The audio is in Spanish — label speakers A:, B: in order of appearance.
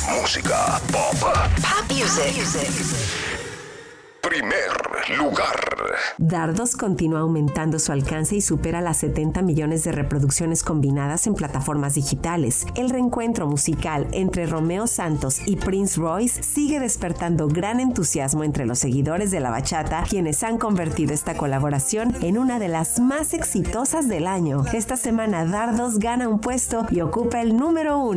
A: Música pop.
B: Pop music.
A: Primer lugar.
C: Dardos continúa aumentando su alcance y supera las 70 millones de reproducciones combinadas en plataformas digitales. El reencuentro musical entre Romeo Santos y Prince Royce sigue despertando gran entusiasmo entre los seguidores de la bachata, quienes han convertido esta colaboración en una de las más exitosas del año. Esta semana Dardos gana un puesto y ocupa el número 1.